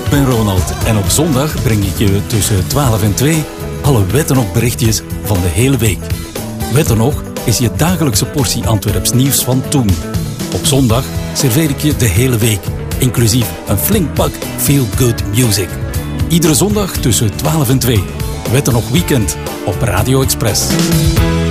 Ik ben Ronald en op zondag breng ik je tussen 12 en 2 alle Wetten nog berichtjes van de hele week. Wetten nog is je dagelijkse portie Antwerps nieuws van toen. Op zondag serveer ik je de hele week, inclusief een flink pak feel-good music. Iedere zondag tussen 12 en 2. Wetten nog weekend op Radio Express.